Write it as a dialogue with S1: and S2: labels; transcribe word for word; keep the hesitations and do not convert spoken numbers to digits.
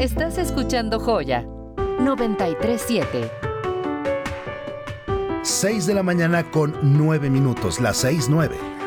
S1: Estás escuchando Joya noventa y tres siete.
S2: seis de la mañana con nueve minutos, las seis nueve.